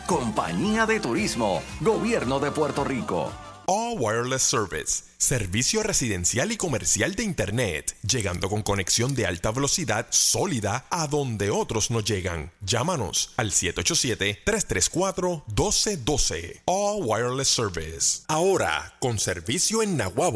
Compañía de Turismo, Gobierno de Puerto Rico. All Wireless Service, servicio residencial y comercial de Internet, llegando con conexión de alta velocidad sólida a donde otros no llegan. Llámanos al 787-334-1212. All Wireless Service. Ahora, con servicio en Naguabo.